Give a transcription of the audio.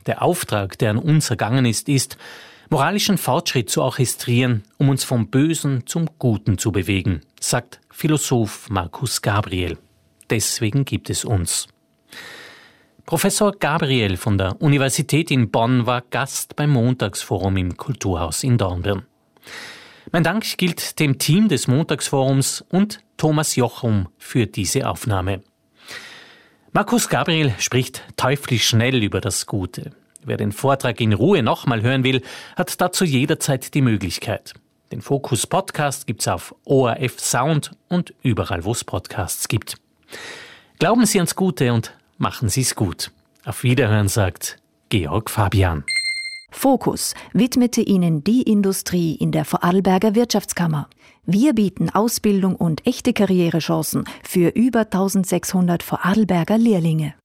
Der Auftrag, der an uns ergangen ist, moralischen Fortschritt zu orchestrieren, um uns vom Bösen zum Guten zu bewegen, sagt Philosoph Markus Gabriel. Deswegen gibt es uns. Professor Gabriel von der Universität in Bonn war Gast beim Montagsforum im Kulturhaus in Dornbirn. Mein Dank gilt dem Team des Montagsforums und Thomas Jochum für diese Aufnahme. Markus Gabriel spricht teuflisch schnell über das Gute. Wer den Vortrag in Ruhe nochmal hören will, hat dazu jederzeit die Möglichkeit. Den Fokus Podcast gibt's auf ORF Sound und überall, wo es Podcasts gibt. Glauben Sie ans Gute und machen Sie es gut. Auf Wiederhören, sagt Georg Fabian. Fokus widmete Ihnen die Industrie in der Vorarlberger Wirtschaftskammer. Wir bieten Ausbildung und echte Karrierechancen für über 1600 Vorarlberger Lehrlinge.